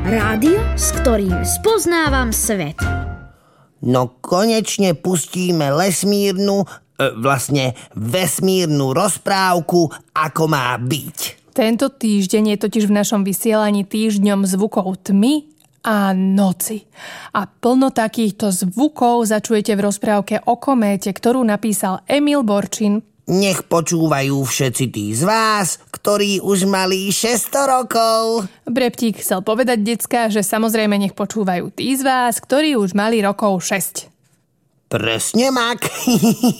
Rádio, s ktorým spoznávam svet. No konečne pustíme vesmírnu rozprávku, ako má byť. Tento týždeň je totiž v našom vysielaní týždňom zvukov tmy a noci. A plno takýchto zvukov začujete v rozprávke o kométe, ktorú napísal Emil Borčin. Nech počúvajú všetci tí z vás, ktorí už mali 600 rokov. Breptík chcel povedať, decká, že samozrejme nech počúvajú tí z vás, ktorí už mali rokov 6. Presne mak.